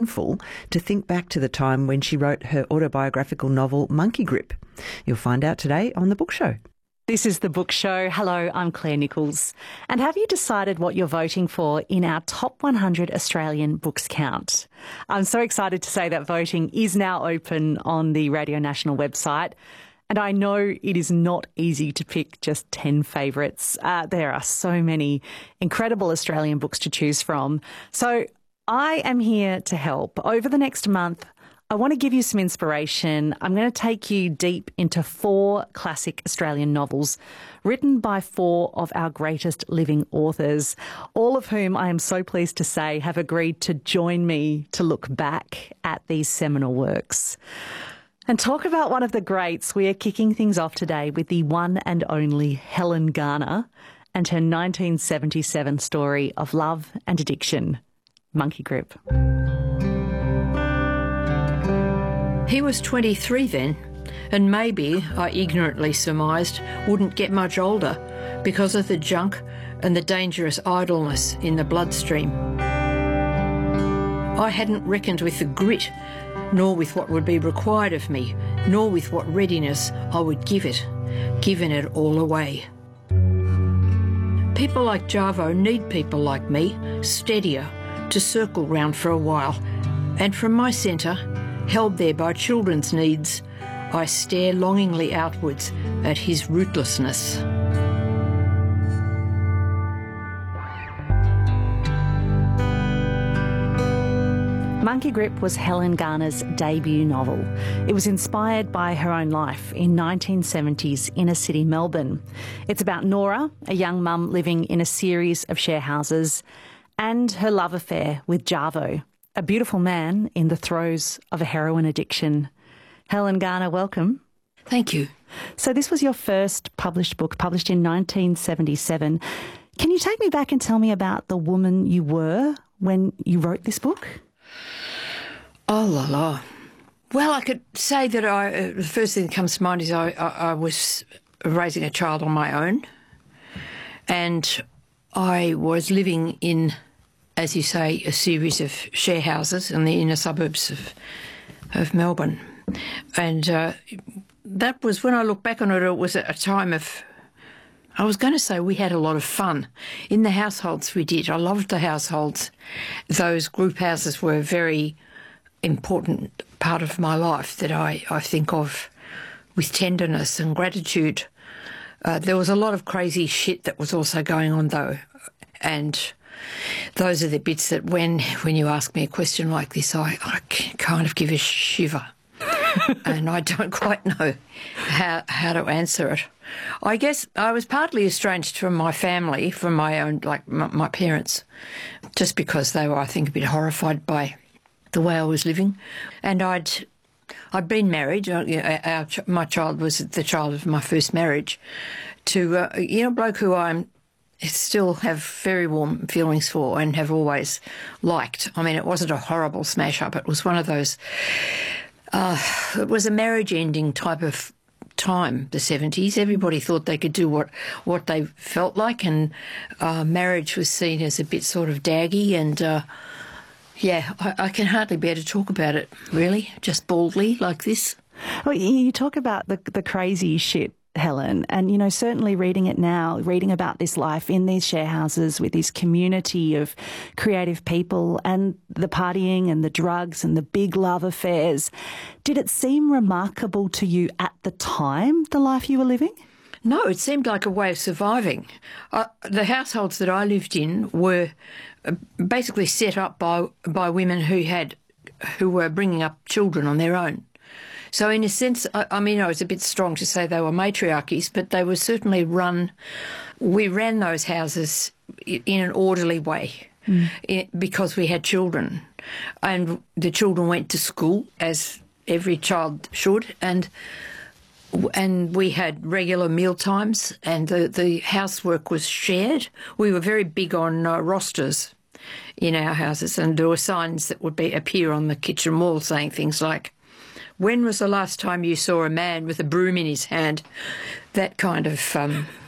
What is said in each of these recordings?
painful to think back to the time when she wrote her autobiographical novel Monkey Grip. You'll find out today on The Book Show. This is The Book Show. Hello, I'm Claire Nichols. And have you decided what you're voting for in our Top 100 Australian Books count? I'm so excited to say that voting is now open on the Radio National website. And I know it is not easy to pick just 10 favourites. There are so many incredible Australian books to choose from. So I am here to help. Over the next month, I want to give you some inspiration. I'm going to take you deep into 4 classic Australian novels written by 4 of our greatest living authors, all of whom I am so pleased to say have agreed to join me to look back at these seminal works. And talk about one of the greats. We are kicking things off today with the one and only Helen Garner and her 1977 story of love and addiction, Monkey Grip. He was 23 then, and maybe, I ignorantly surmised, wouldn't get much older because of the junk and the dangerous idleness in the bloodstream. I hadn't reckoned with the grit, nor with what would be required of me, nor with what readiness I would give it, giving it all away. People like Jarvo need people like me, steadier, to circle round for a while, and from my centre, held there by children's needs, I stare longingly outwards at his rootlessness. Monkey Grip was Helen Garner's debut novel. It was inspired by her own life in 1970s inner city Melbourne. It's about Nora, a young mum living in a series of share houses, and her love affair with Jarvo, a beautiful man in the throes of a heroin addiction. Helen Garner, welcome. Thank you. So this was your first published book, published in 1977. Can you take me back and tell me about the woman you were when you wrote this book? Oh, la la. Well, I could say that the first thing that comes to mind is I was raising a child on my own, and I was living in, as you say, a series of share houses in the inner suburbs of Melbourne. And that was, when I look back on it, it was a time of, I was going to say we had a lot of fun. In the households we did. I loved the households. Those group houses were a very important part of my life that I think of with tenderness and gratitude. There was a lot of crazy shit that was also going on, though. And those are the bits that when you ask me a question like this, I kind of give a shiver. And I don't quite know how to answer it. I guess I was partly estranged from my family, from my own, like my parents, just because they were, I think, a bit horrified by the way I was living. And I'd been married. My child was the child of my first marriage to a bloke who I still have very warm feelings for and have always liked. I mean, it wasn't a horrible smash-up. It was one of those... it was a marriage-ending type of time, the 70s. Everybody thought they could do what they felt like, and marriage was seen as a bit sort of daggy. And, I can hardly bear to talk about it, really, just baldly like this. Well, you talk about the crazy shit, Helen, and, certainly reading it now, reading about this life in these share houses with this community of creative people and the partying and the drugs and the big love affairs. Did it seem remarkable to you at the time, the life you were living? No, it seemed like a way of surviving. The households that I lived in were basically set up by women who were bringing up children on their own. So in a sense, I mean, it's a bit strong to say they were matriarchies, but they were certainly run. We ran those houses in an orderly way because we had children, and the children went to school as every child should, and we had regular meal times, and the housework was shared. We were very big on rosters in our houses, and there were signs that would appear on the kitchen wall saying things like, "When was the last time you saw a man with a broom in his hand?" That kind of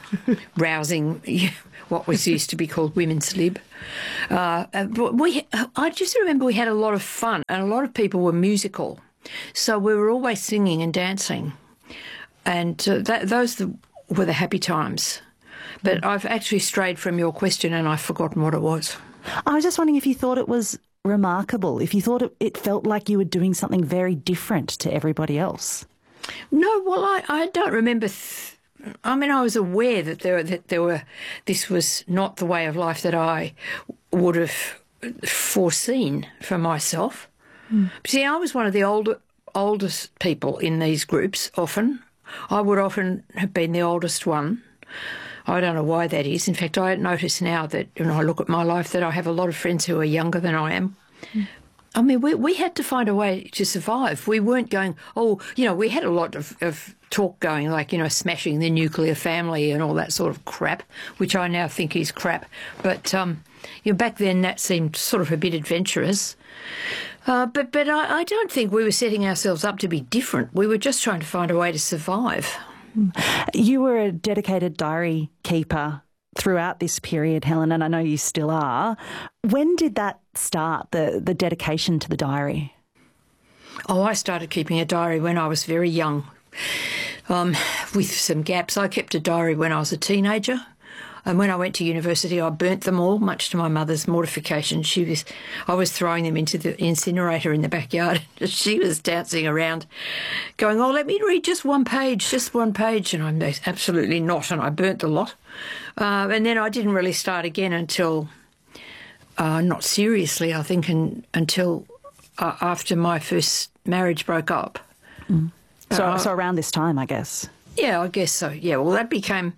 rousing what was used to be called women's lib. But I just remember we had a lot of fun, and a lot of people were musical. So we were always singing and dancing. And those were the happy times. But I've actually strayed from your question and I've forgotten what it was. I was just wondering if you thought it was remarkable, if you thought it felt like you were doing something very different to everybody else. No, well, I don't remember. I was aware that this was not the way of life that I would have foreseen for myself. See, I was one of the oldest people in these groups often. I would often have been the oldest one. I don't know why that is. In fact, I notice now that when I look at my life that I have a lot of friends who are younger than I am. I mean, we had to find a way to survive. We weren't going, we had a lot of talk going, like, smashing the nuclear family and all that sort of crap, which I now think is crap. But, back then that seemed sort of a bit adventurous. But I don't think we were setting ourselves up to be different. We were just trying to find a way to survive. You were a dedicated diary keeper throughout this period, Helen, and I know you still are. When did that start, the dedication to the diary? Oh, I started keeping a diary when I was very young, with some gaps. I kept a diary when I was a teenager. And when I went to university, I burnt them all, much to my mother's mortification. I was throwing them into the incinerator in the backyard. She was dancing around, going, let me read just one page. And I'm absolutely not, and I burnt the lot. And then I didn't really start again until, not seriously, I think, until after my first marriage broke up. So around this time, I guess. Yeah, I guess so. Yeah, well, that became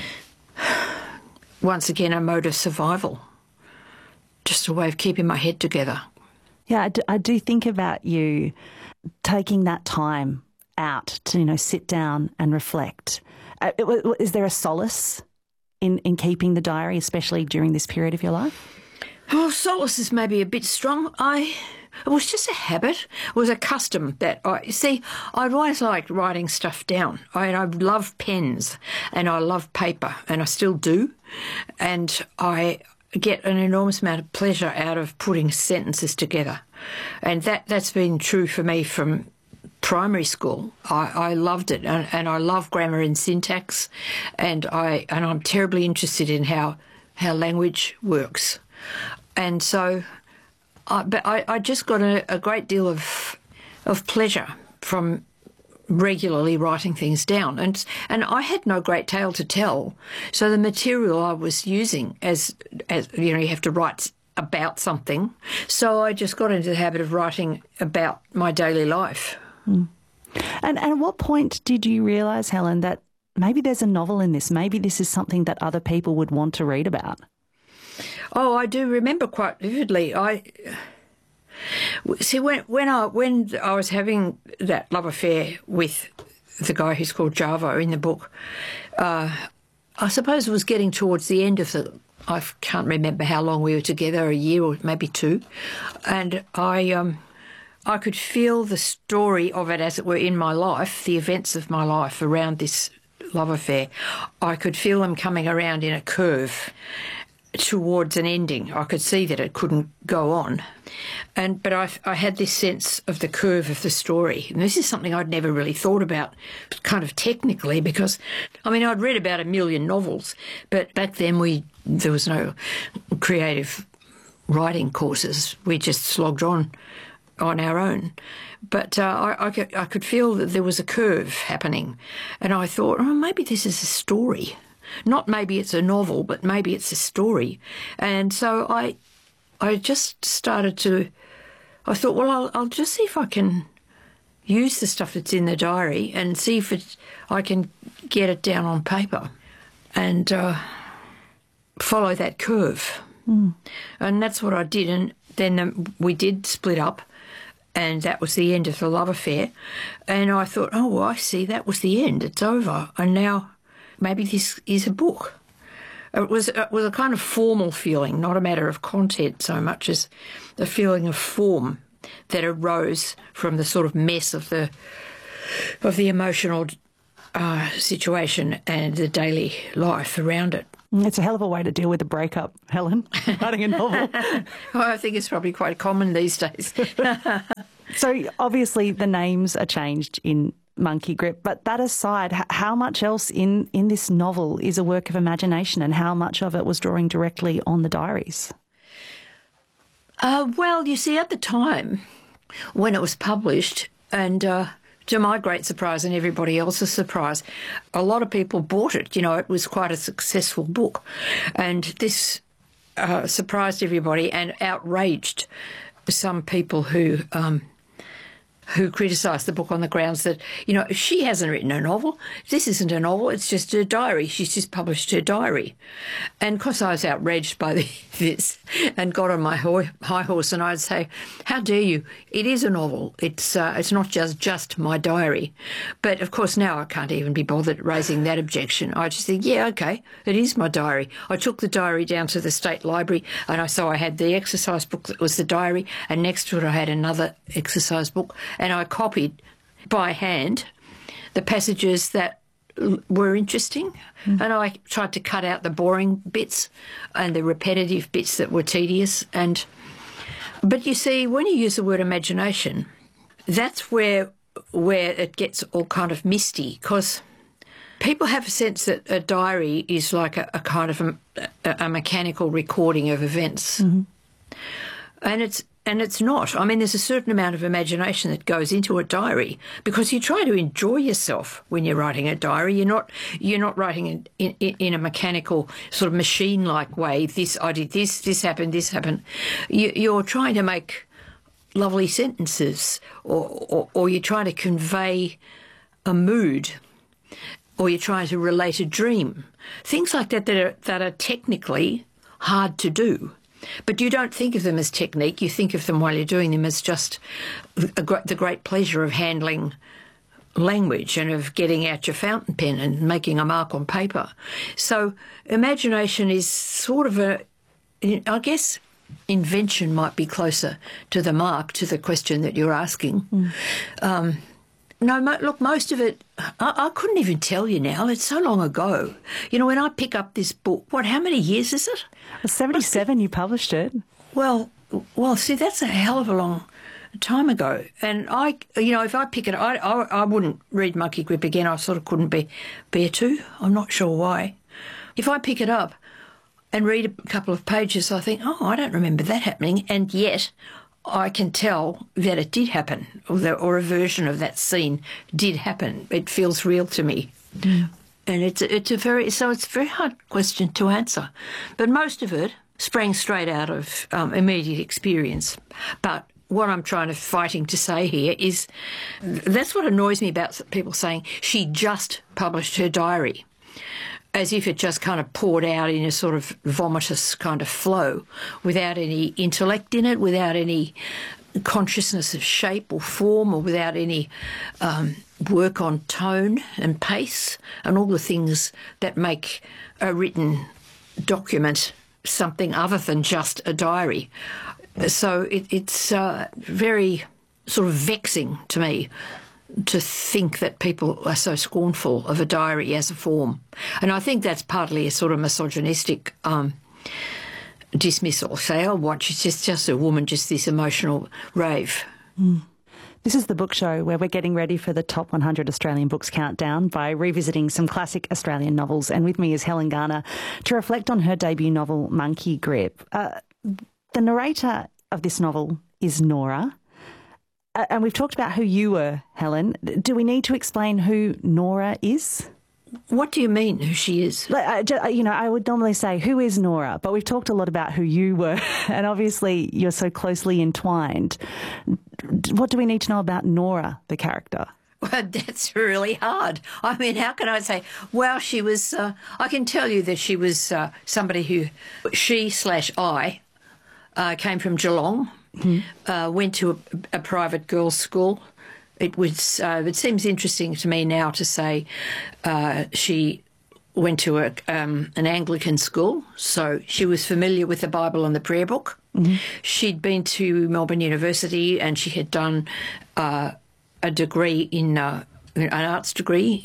once again a mode of survival, just a way of keeping my head together. Yeah, I do think about you taking that time out to, sit down and reflect. Is there a solace in keeping the diary, especially during this period of your life? Oh, solace is maybe a bit strong. It was just a habit. It was a custom that I'd always liked writing stuff down. I love pens and I love paper, and I still do. And I get an enormous amount of pleasure out of putting sentences together. And that's been true for me from primary school. I loved it, and I love grammar and syntax, and I'm terribly interested in how language works. And so I just got a great deal of pleasure from regularly writing things down, and I had no great tale to tell. So the material I was using, as you have to write about something. So I just got into the habit of writing about my daily life. And at what point did you realise, Helen, that maybe there's a novel in this? Maybe this is something that other people would want to read about? Oh, I do remember quite vividly. When I was having that love affair with the guy who's called Javo in the book, I suppose it was getting towards the end of I can't remember how long we were together, a year or maybe two, and I could feel the story of it, as it were, in my life, the events of my life around this love affair. I could feel them coming around in a curve towards an ending. I could see that it couldn't go on. But I had this sense of the curve of the story. And this is something I'd never really thought about kind of technically, because, I'd read about 1 million novels, but back then there was no creative writing courses. We just slogged on our own. But I could feel that there was a curve happening. And I thought, maybe this is a story. Not maybe it's a novel, but maybe it's a story. And so I just started I thought, well, I'll just see if I can use the stuff that's in the diary and see if I can get it down on paper and follow that curve. And that's what I did. And then we did split up, and that was the end of the love affair. And I thought, I see, that was the end. It's over. And now maybe this is a book. It was a kind of formal feeling, not a matter of content so much as the feeling of form that arose from the sort of mess of the emotional situation and the daily life around it. It's a hell of a way to deal with a breakup, Helen, writing a novel. Well, I think it's probably quite common these days. So obviously the names are changed in Monkey Grip, but that aside, how much else in this novel is a work of imagination and how much of it was drawing directly on the diaries? Well, you see, at the time when it was published, and to my great surprise and everybody else's surprise, a lot of people bought it. You know, it was quite a successful book. And this surprised everybody and outraged some people who criticised the book on the grounds that, you know, she hasn't written a novel. This isn't a novel. It's just her diary. She's just published her diary. And of course I was outraged by this and got on my high horse and I'd say, how dare you? It is a novel. It's not just my diary. But of course now I can't even be bothered raising that objection. I just think, yeah, okay, it is my diary. I took the diary down to the State Library and I had the exercise book that was the diary and next to it I had another exercise book. And I copied by hand the passages that were interesting and I tried to cut out the boring bits and the repetitive bits that were tedious. But you see, when you use the word imagination, that's where it gets all kind of misty because people have a sense that a diary is like a kind of a mechanical recording of events. Mm-hmm. And it's not. I mean, there's a certain amount of imagination that goes into a diary because you try to enjoy yourself when you're writing a diary. You're not writing in a mechanical sort of machine-like way. I did this happened, this happened. You're trying to make lovely sentences or you're trying to convey a mood or you're trying to relate a dream. Things like that are technically hard to do. But you don't think of them as technique. You think of them while you're doing them as just the great pleasure of handling language and of getting out your fountain pen and making a mark on paper. So imagination is sort of I guess invention might be closer to the mark, to the question that you're asking. No, look, most of it, I couldn't even tell you now. It's so long ago. You know, when I pick up this book, how many years is it? 77 you published it. Well, see, that's a hell of a long time ago. And if I pick it, I wouldn't read Monkey Grip again. I sort of couldn't bear to. I'm not sure why. If I pick it up and read a couple of pages, I think, I don't remember that happening. And yet I can tell that it did happen, or a version of that scene did happen. It feels real to me. Mm. And it's a very hard question to answer. But most of it sprang straight out of immediate experience. But what I'm fighting to say here is that's what annoys me about people saying she just published her diary, as if it just kind of poured out in a sort of vomitous kind of flow without any intellect in it, without any consciousness of shape or form, or without any work on tone and pace and all the things that make a written document something other than just a diary. So it's very sort of vexing to me to think that people are so scornful of a diary as a form. And I think that's partly a sort of misogynistic dismissal. Say, she's just a woman, just this emotional rave. Mm. This is the book show where we're getting ready for the Top 100 Australian Books Countdown by revisiting some classic Australian novels. And with me is Helen Garner to reflect on her debut novel, Monkey Grip. The narrator of this novel is Nora. And we've talked about who you were, Helen. Do we need to explain who Nora is? What do you mean, who she is? I would normally say, who is Nora? But we've talked a lot about who you were, and obviously you're so closely entwined. What do we need to know about Nora, the character? Well, that's really hard. I mean, how can I say? Well, she was, I can tell you that she was somebody who, I came from Geelong. Mm-hmm. Went to a private girls' school. It seems interesting to me now to say she went to an Anglican school, so she was familiar with the Bible and the prayer book. Mm-hmm. She'd been to Melbourne University and she had done a degree an arts degree in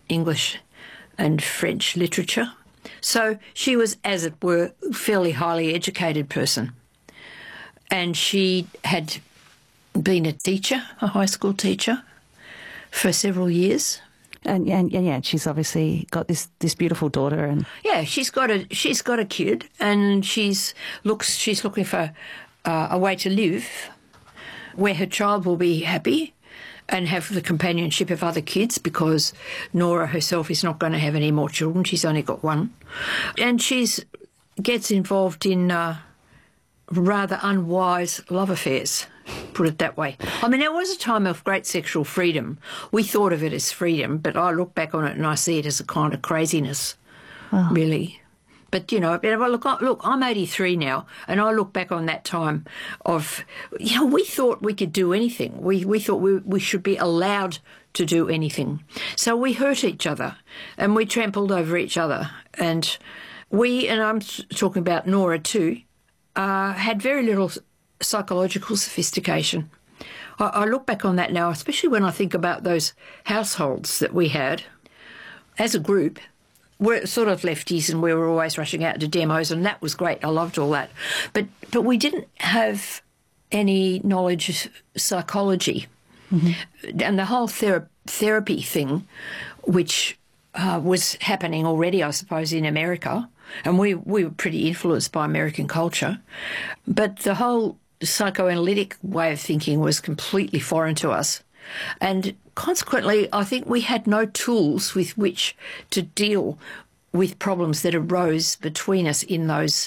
English and French literature. So she was, as it were, a fairly highly educated person. And she had been a teacher, a high school teacher, for several years. And yeah, she's obviously got this beautiful daughter, and yeah, she's got a kid, and she's looking for a way to live where her child will be happy and have the companionship of other kids, because Nora herself is not going to have any more children. She's only got one, and gets involved in rather unwise love affairs, put it that way. I mean, there was a time of great sexual freedom. We thought of it as freedom, but I look back on it and I see it as a kind of craziness, really. But, look, I'm 83 now, and I look back on that time of, we thought we could do anything. We thought we should be allowed to do anything. So we hurt each other, and we trampled over each other. And I'm talking about Nora too, had very little psychological sophistication. I look back on that now, especially when I think about those households that we had as a group. We're sort of lefties, and we were always rushing out to demos, and that was great. I loved all that. But we didn't have any knowledge of psychology. Mm-hmm. And the whole therapy thing, which was happening already, I suppose, in America, and we were pretty influenced by American culture. But the whole psychoanalytic way of thinking was completely foreign to us. And consequently, I think we had no tools with which to deal with problems that arose between us in those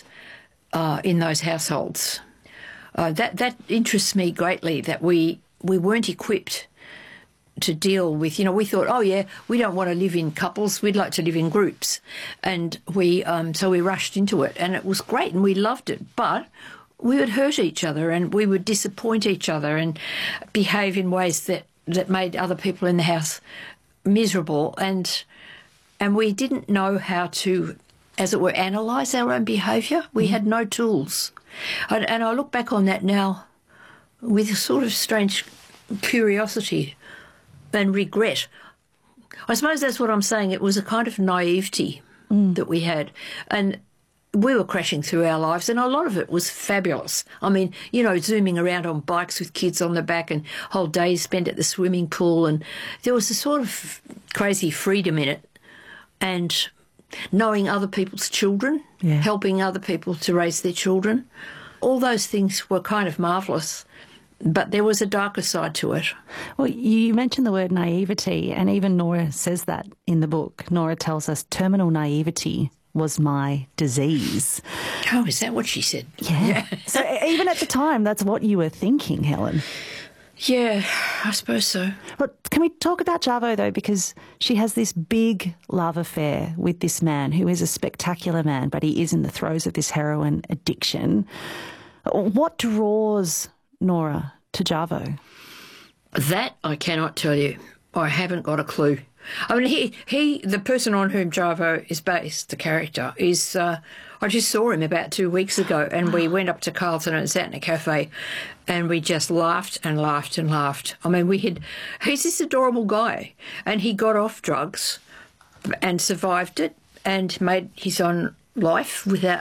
households. That interests me greatly, that we weren't equipped to deal with, we thought, we don't want to live in couples, we'd like to live in groups. And so we rushed into it, and it was great and we loved it. But we would hurt each other, and we would disappoint each other and behave in ways that made other people in the house miserable. And we didn't know how to, as it were, analyse our own behaviour. We had no tools. And I look back on that now with a sort of strange curiosity and regret. I suppose that's what I'm saying. It was a kind of naivety that we had. And we were crashing through our lives, and a lot of it was fabulous. I mean, zooming around on bikes with kids on the back, and whole days spent at the swimming pool, and there was a sort of crazy freedom in it, and knowing other people's children, helping other people to raise their children. All those things were kind of marvellous, but there was a darker side to it. Well, you mentioned the word naivety, and even Nora says that in the book. Nora tells us terminal naivety was my disease. Oh, is that what she said? Yeah. So even at the time, that's what you were thinking, Helen. Yeah, I suppose so. But can we talk about Jarvo, though, because she has this big love affair with this man who is a spectacular man, but he is in the throes of this heroin addiction. What draws Nora to Jarvo? That I cannot tell you. I haven't got a clue. I mean, the person on whom Jarvo is based, the character, is, I just saw him about 2 weeks ago, and we went up to Carlton and sat in a cafe, and we just laughed and laughed and laughed. I mean, he's this adorable guy, and he got off drugs and survived it and made his own life without,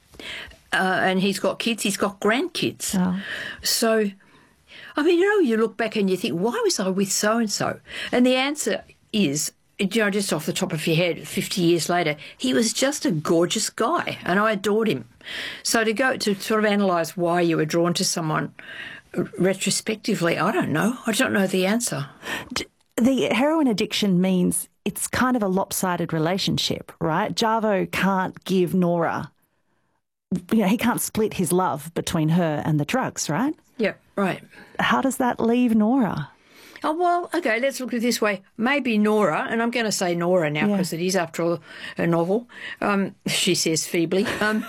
and he's got kids, he's got grandkids. Oh. So, I mean, you look back and you think, why was I with so-and-so? And the answer is, just off the top of your head, 50 years later, he was just a gorgeous guy, and I adored him. So to sort of analyse why you were drawn to someone retrospectively, I don't know. I don't know the answer. The heroin addiction means it's kind of a lopsided relationship, right? Jarvo can't give Nora, he can't split his love between her and the drugs, right? Yep, right. How does that leave Nora? Oh, well, okay, let's look at it this way. Maybe Nora, and I'm going to say Nora now because it is, after all, a novel, she says feebly.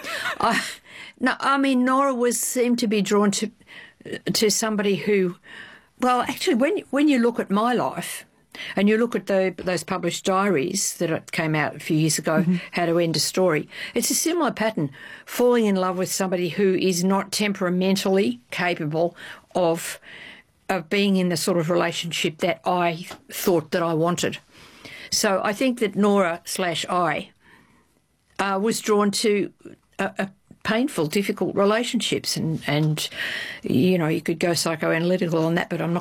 Nora seemed to be drawn to somebody who, well, actually, when you look at my life and you look at those published diaries that came out a few years ago, How to End a Story, it's a similar pattern, falling in love with somebody who is not temperamentally capable of being in the sort of relationship that I thought that I wanted. So I think that Nora/I was drawn to a painful, difficult relationships, and you know, you could go psychoanalytical on that, but I'm not